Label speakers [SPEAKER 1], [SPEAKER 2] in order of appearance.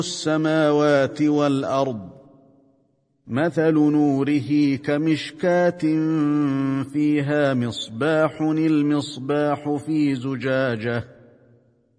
[SPEAKER 1] السماوات والأرض مثل نوره كمشكاة فيها مصباح، المصباح في زجاجة